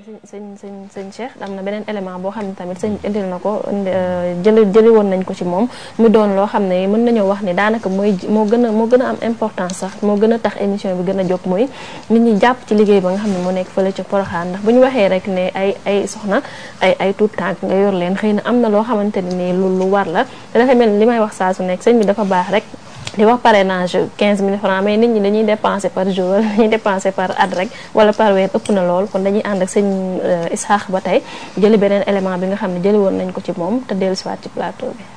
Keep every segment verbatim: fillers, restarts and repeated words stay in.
sëñ sëñ sëñ Cheikh am na beneen élément boo xam ne tamit sëñ indil na ko jëli jëli woon nañ ko ci moom mu doon loo xam ne mën nañoo wax ne daanaka mooy moo gën a moo gën a am importance sax moo gën a tax émission bi gën a jóg mooy nit ñi jàpp ci liggéey ba nga xam ne moo nekk fële ca Porokhane ndax bu ñu waxee rek ne ay ay soxna ay ay tuut tànk nga yor leen xëy na am na loo xamante ne nii lu lu war la te dafa mel ni li may wax saa su nekk sëñ bi dafa baax rek di wax parrainage quinze mille francs mais nit ñi dañuy dépenser par jour wala dañuy dépenser par at rek wala par weer ëpp na lool kon dañuy ànd ak sëñ Isaax ba tey jëli beneen élément bi nga xam ne jëli woon nañ ko ci moom te dellu siwaat ci plateau bi.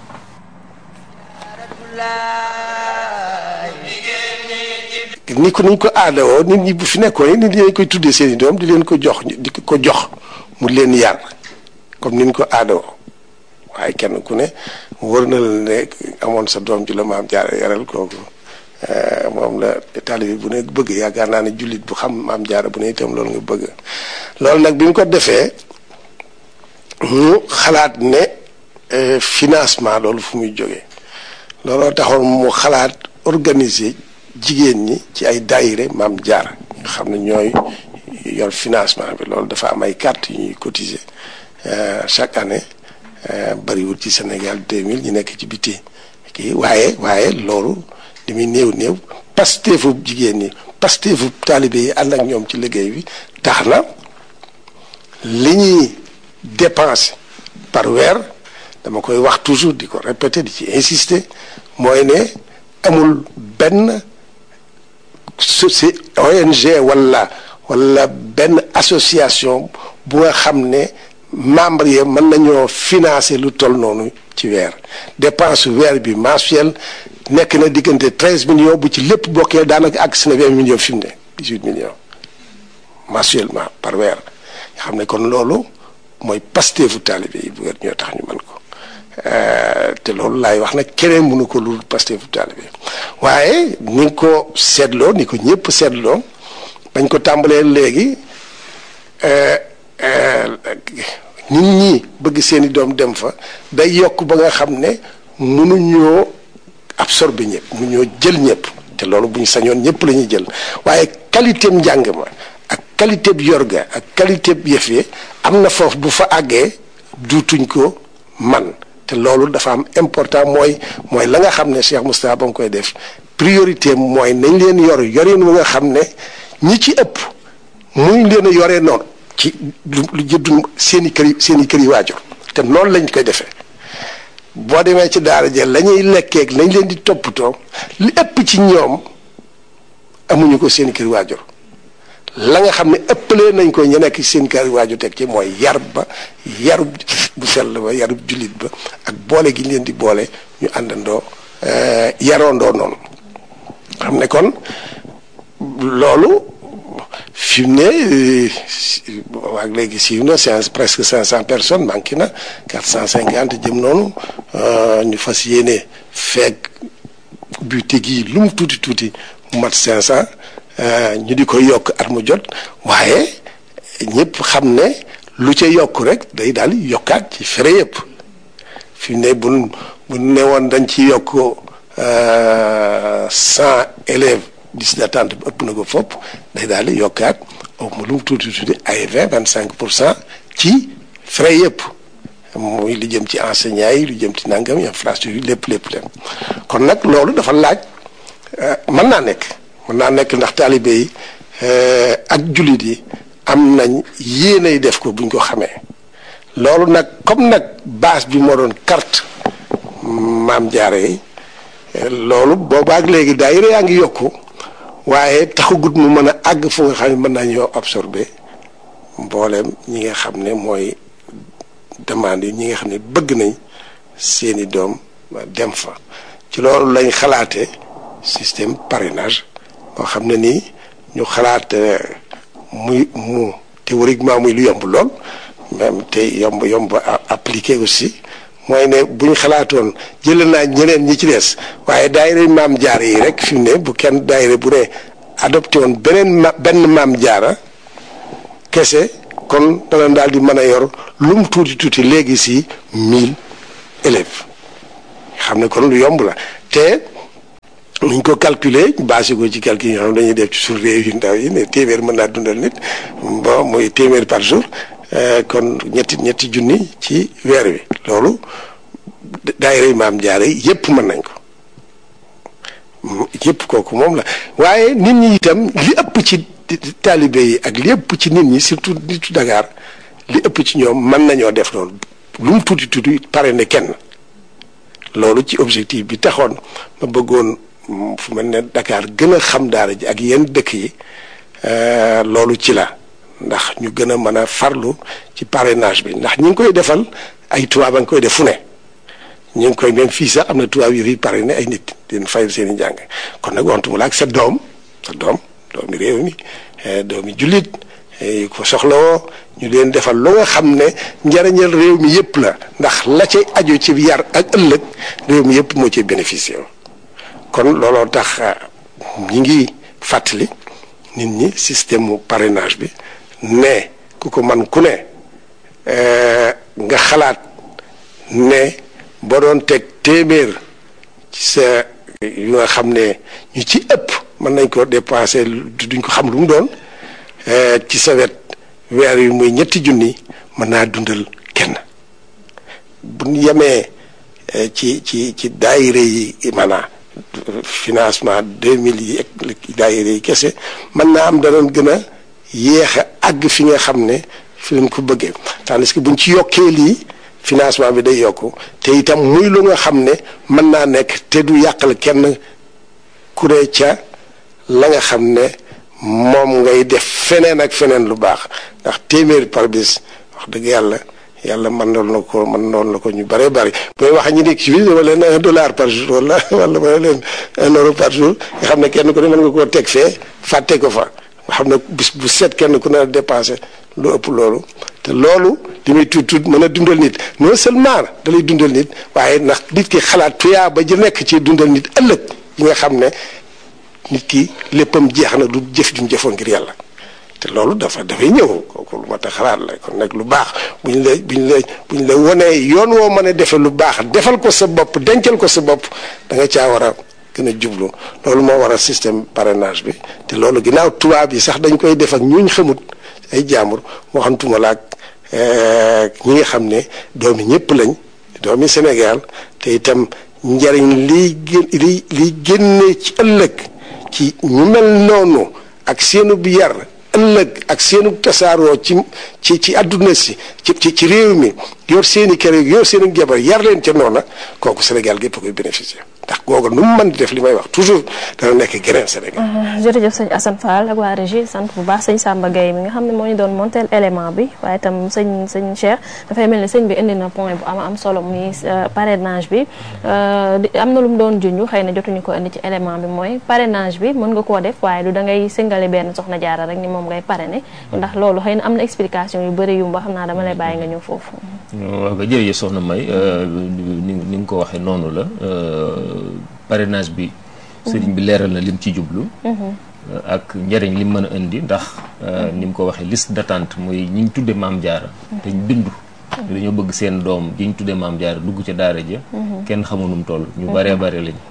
ni ko niñ ko aadawoo nit ñi bu fi nekkoon nit ñi dañ koy tuddee seen i doom di leen ko jox di ko jox mu leen yar comme niñ ko aadawoo waaye kenn ku ne wër na la ne amoon sa doom ji la maam jaara yaral kooku moom la taalibe bu ne bëgg yaakaar naa ne jullit bu xam maam jaara bu ne itam loolu nga bëgg loolu nag bi mu ko defee mu xalaat ne financement loolu fu muy jógee looloo taxoon mu xalaat organiser jigéen ñi ci ay daayire maam jaara nga xam ne ñooy yor financement bi loolu dafa am ay carte yu ñuy cotiser chaque année bariwul ci Sénégal deux mille ñu nekk ci biti kii waaye waaye loolu li muy néew néew pasteefu jigéen ñi pasteefu taalibe yi ànd ak ñoom ci liggéey bi tax na li ñuy dépenser par weer dama koy wax toujours di ko répéter di ci insister mooy ne amul benn soci O N G wala wala benn association bu nga xam ne membre yi mën nañoo financer lu toll noonu ci weer dépense weer bi mensuel nekk na diggante treize millions bu ci lépp bokkee daanaka àgg si na vingt millions fi mu ne dix-huit millions mensuellement par weer nga xam ne kon loolu mooy pasteefu taalibe yi bu ñoo tax ñu mën ko te loolu laay wax nag keneen mënu ko lu pasteefu taalibe waaye ni nga ko seetloo ni ko ñëpp seetloo bañ ko tàmbalee léegi nit ñi bëgg seeni doom dem fa day yokk ba nga xam ne mënuñoo absorber ñëpp mënuñoo jël ñëpp te loolu bu ñu sañoon ñëpp la ñuy jël waaye qualité njàng ma ak qualité bi yor ga ak qualité bi yëf yi am na foofu bu fa àggee duutuñ ko man te loolu dafa am important mooy mooy la nga xam ne Cheikh Moustapha ba nga koy def priorité mooy nañ leen yor yorin wu nga xam ne ñi ci ëpp muñ leen a yoree noonu ci lu lu jëddu seen i kër yi seen i kër yi waajur te noonu lañ koy defee boo demee ci daara jël la ñuy lekkeeg lañ leen di toppatoo li ëpp ci ñoom amuñu ko seen i kër yi waajur la nga xam ne ëppalee nañ ko ñu nekk ci seen kër yi waajur teg ci mooy yar ba yarub bu sell ba yarub jullit ba ak boole gi ñu leen di boole ñu àndandoo yaroondoo noonu xam ne kon loolu fi mu ne waa léegi siiw na c'est presque cinq cent personnes manqué na quatre cent cinquante jëm noonu ñu fas yéene feeg buté gi lu mu tuuti tuuti mu mat cinq cent ñu di ko yokk at mu jot waaye ñëpp xam ne lu ca yokk rek day daal yokkaat ci fere yëpp fi mu ne bu bu ne woon dañ ci yokk cent élèves liste d'attente bi ëpp na ko fopp day daal di yokkaat au mu lu mu tuuti tuuti ay vingt vingt cinq pour cent ci frais yëpp muy lu jëm ci enseignants yi lu jëm ci nangam infrastructure yi lépp lépp lépp kon nag loolu dafa laaj mën naa nekk mën naa nekk ndax taalibe yi ak jullit yi am nañ yéenay def ko buñ ko xamee loolu nag comme nag base bi moo doon carte maam jaare yi loolu boobaak léegi daayira yaa ngi yokku waaye taxagut mu mën a àgg fu nga xam ne mën nañoo absorber mbooleem ñi nga xam ne mooy demande yi ñi nga xam ne bëgg nañ seeni doom dem fa ci loolu lañ xalaate système parrainage boo xam ne nii ñu xalaat muy mu théoriquement muy lu yomb lool même te yomb yomb appliqué aussi mooy ne bu ñu xalaatoon jëlee naa ñeneen ñi ci des waaye daayira maam jaara yi rek fi mu ne bu kenn daayira bu ne adopté woon beneen ma benn maam jaara kese kon dana daal di mën a yor lu mu tuuti tuuti léegi si mille élèves xam ne kon lu yomb la te nuñ ko calculer basé ko ci calcul yi nga xam dañuy def ci suñu réew yu ndaw yi ne téeméer mën naa dundal nit bon muy téeméer par jour kon ñetti ñetti junni ci weer wi loolu daayira Maam Jaara yépp mën nañ ko yépp kooku moom la waaye nit ñi itam li ëpp ci taalibe yi ak li ëpp ci nit ñi surtout nitu Dakar li ëpp ci ñoom mën nañoo def loolu lu mu tuuti tuuti pare ne kenn loolu ci objectif bi taxoon ma bëggoon fu mel ne Dakar gën a xam daara ji ak yenn dëkk yi loolu ci la ndax ñu gën a mën a farlu ci parrainage bi ndax ñi ngi koy defal ay tubaab a ngi koy def fu ne ñu ngi koy même fii sax am na tubaab yu fi parrainé ay nit di leen fayal seen i njàng kon nag wantuma la ak sa doom sa doom doomi réew mi doomi jullit yu ko soxlawoo ñu leen defal lu nga xam ne njariñal réew mi yëpp la ndax la cay aju ci yar ak ëllëg réew mi yëpp moo ci bénéficié kon looloo tax ñi ngi fàttali nit ñi système mu parrainage bi ne ku ko man ku ne nga xalaat ne boo doon teg téeméer ci sa yu nga xam ne ñu ci ëpp mën nañ ko dépensé duñ ko xam lu mu doon ci sa wet weer yu muy ñetti junni mën naa dundal kenn bu ñu yemee ci ci ci daayira yi maanaam financement deux mille yi ak daayira yi kese mën naa am danoon gën a yéex a àgg fi nga xam ne fi leen ko bëggee tandis que buñ ci yokkee lii financement bi day yokku te itam muy lu nga xam ne mën naa nekk te du yàqal kenn ku ne ca la nga xam ne moom ngay def feneen ak feneen lu baax ndax téeméer par bis wax dëgg yàlla yàlla mën noonu la ko mën noonu la ko ñu bëree bëri booy wax ñu nekk ci biir dama leen un dollar par jour wala wala ma leen un euro par jour nga xam ne kenn ku ne mën nga koo teg fee fàtte ko fa nga xam ne bis bu set kenn ku ne dépensé lu ëpp loolu te loolu li muy tuut tuut mën a dundal nit non seulement da lay dundal nit waaye ndax nit ki xalaat tuyaa ba ji nekk ci dundal nit ëllëg yi nga xam ne nit ki léppam jeex na du jëf ju mu jëfoon ngir yàlla te loolu dafa dafay ñëw kooku lu ma tax xalaat la kon nag lu baax bu ñu la bu ñu la bu ñu la wonee yoon woo mën a defee lu baax defal ko sa bopp dencal ko sa bopp da nga caa war a gën a jublu loolu moo war a système parrainage bi te loolu ginnaaw tubaab yi sax dañ koy def ak ñuñ xamut ay jaambur moo xam tuma laak ñi nga xam ne doomi ñëpp lañ doomi Sénégal te itam njariñ liy gén li liy génne ci ëllëg ci ñu mel noonu ak seenu bi yar ëllëg ak seenu tasaaroo ci ci ci àdduna si ci ci ci réew mi yor seeni kër yor seeni jabar yar leen ca noona kooku Sénégal gépp koy bénéficier ndax googu nu mu mën di def li may wax toujours dana nekk geneen Sénégal. jërëjëf sëñ Assane Fall ak waa régie sant bu baax sëñ Samba Gueye mi nga xam ne moo ñu doon monteel élément bi waaye itam sëñ sëñ Cheikh dafay mel ni sëñ bi indi na point bu am am solo muy parrainage bi am na lu mu doon junj xëy na jotuñu ko indi ci élément bi mooy parrainage bi mën nga koo def waaye du da ngay singale benn soxna jaara rek ni moom ngay parrainer ndax loolu xëy na am na explication yu bëri yu mu wax xam naa dama lay bàyyi nga ñëw foofu. waaw nga jërëjëf soxna May ni ni nga ko waxee noonu la parrainage bi sëriñ bi leeral na lim ci jublu ak njëriñ lim mën a indi ndax ni mu ko waxee liste d'attente mooy ñi ñu tudde maam jaara te ñu bindu dañoo bëgg seen doom ji ñu tudde maam jaara dugg ca daara ja kenn xamu nu mu toll ñu baree bare lañ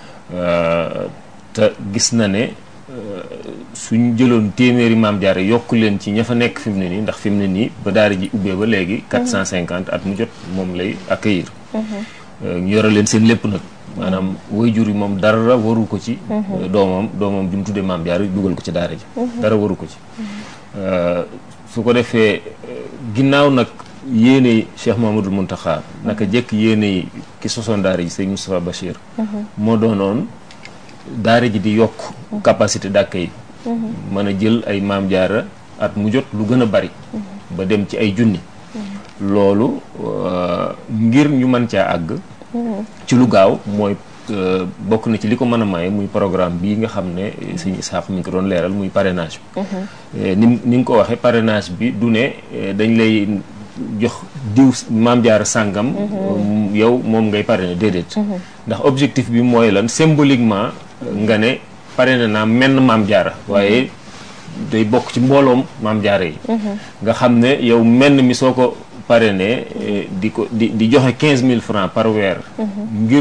te gis na ne suñ jëloon téeméeri maam jaara yokk leen ci ña fa nekk fi mu ne nii ndax fi mu ne nii ba daara ji ubbee ba léegi quatre cent cinquante at mu jot moom lay accueillir ñu yore leen seen lépp nag maanaam waajur yi moom dara waru ko ci doomam doomam ju mu tuddee maam jaara dugal ko ci daara ji dara waru ko ci su ko defee ginnaaw nag yéene Cheikh Mamadou Mountakha naka jekk yéene ki sosoon daara ji sëñ Moustapha Bachir moo doonoon daara ji di yokk capacité d'accueil mën a jël ay maam jaara at mu jot lu gën a bari ba dem ci ay junni loolu ngir ñu mën caa àgg ci lu gaaw mooy bokk na ci li ko mën a maye muy programme bii nga xam ne sëñ Isaax mi ngi ko doon leeral muy parrainage bi ni ni nga ko waxee parrainage bi du ne dañ lay jox diw maam jaara sàngam yow moom ngay parrainer déedéet ndax objectif bi mooy lan symboliquement nga ne parrainé naa menn maam jaara waaye day bokk ci mbooloom maam jaara yi nga xam ne yow menn mi soo ko parrainé di ko di di joxe quinze mille francs par weer ngir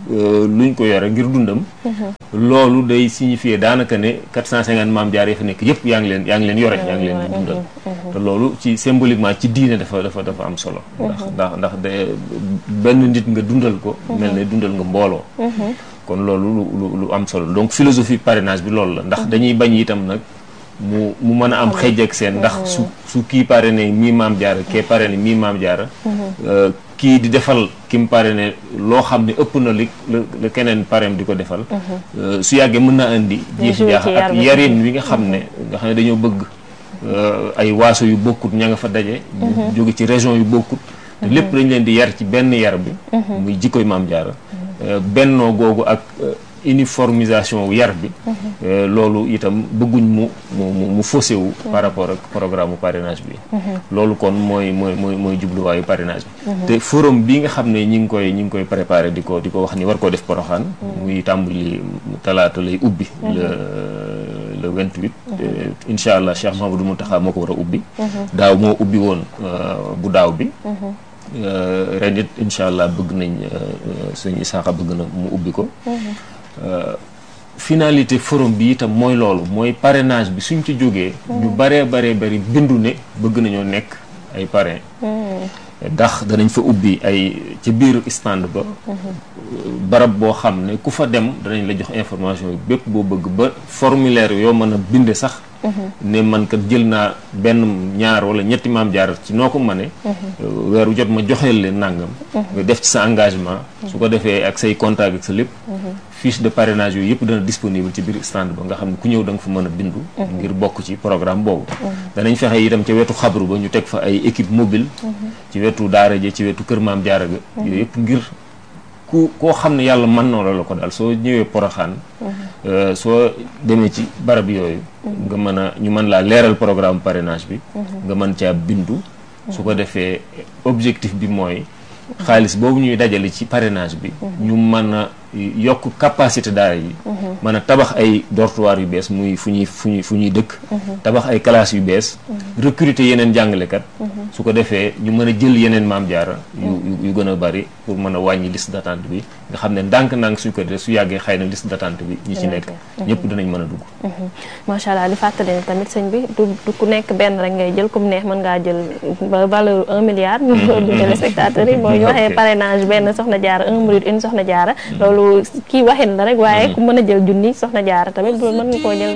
luñ ko yore ngir dundam loolu day signifier daanaka ne quatre cent cinquante maam jaar yi fa nekk yëpp yaa ngi leen yaa ngi leen yore yaa ngi leen di dundal te loolu ci symboliquement ci diine dafa dafa dafa am solo ndax ndax ndax de benn nit nga dundal ko mel ne dundal nga mbooloo kon loolu lu lu am solo donc philosophie parrainage bi loolu la ndax dañuy bañ itam nag mu mu mën a am xëj ak seen ndax su su kii parrainé mii maam jaara kee parrainé mii maam jaara kii di defal ki mu parrainé loo xam ne ëpp na li la keneen parrain di ko defal su yàggee mën naa indi jiixi jaax ak yarin wi nga xam ne nga xam ne dañoo bëgg ay waaso yu bokkut ña nga fa daje jóge ci région yu bokkut te lépp dañ leen di yar ci benn yar bi muy jikkoy maam jaara bennoo googu ak uniformisation wu yar bi loolu itam bëgguñ mu mu mu faussé wu par rapport ak programme parrainage bi loolu kon mooy mooy mooy mooy jubluwaayu parrainage bi te forum bi nga xam ne ñi ngi koy ñi ngi koy préparé di ko di ko wax ni war koo def Porokhane muy tàmbali talaata lay ubbi le le vingt-huit incha allah Cheikh Mouhamadou Mountakha moo ko war a ubbi daaw moo ubbi woon bu daaw bi ren it incha allah bëgg nañ sëñ Isaaxa bëgg na mu ubbi ko finalité forum bi itam mooy loolu mooy parrainage bi suñ ci jógee ñu baree baree bari bindu ne bëgg nañoo nekk ay parrain ndax danañ fa ubbi ay ci biir stand ba barab boo xam ne ku fa dem danañ la jox information yi bépp boo bëgg ba formulaire yoo mën a binde sax ne man kat jël naa benn ñaar wala ñetti maam jaar ci noo ko mëne weeru jot ma joxeel leen nangam nga def ci sa engagement su ko defee ak say contact ak sa lépp fiche de parrainage yooyu yëpp dana disponible ci biir stand ba nga xam ne ku ñëw da nga fa mën a bindu ngir bokk ci programme boobu danañ fexe itam ca wetu xabru ba ñu teg fa ay équipe mobile ci wetu daara ja ci wetu kër maam jaara ga yooyu yëpp ngir ku koo xam ne yàlla mën na la ko daal soo ñëwee Porokhane soo demee ci barab yooyu nga mën a ñu mën laa leeral programme parrainage bi nga mën caa bindu su ko defee objectif bi mooy xaalis boobu ñuy dajale ci parrainage bi ñu mën a yokk capacité daara yi mën a tabax ay dortoir yu bees muy fu ñuy fu ñuy fu ñuy dëkk tabax ay classes yu bees recruter yeneen jàngalekat su ko defee ñu mën a jël yeneen maam jaara yu yu gën a bari pour mën a wàññi liste d'attente bi nga xam ne ndànk-ndànk suñ ko defee su yàggee xëy na liste d'attente bi ñi ci nekk ñëpp dinañ mën a dugg macha allah li fàttali ne tamit sëñ bi du du ku nekk benn rek ngay jël comme neex mën ngaa jël ba valeur un milliard du téléspectateurs yi mooy ñu waxee parrainage benn soxna jaara un minute une soxna jaara loolu kii waxin la rek waaye ku mën a jël junni soxna jaara tamit mën nga koo jël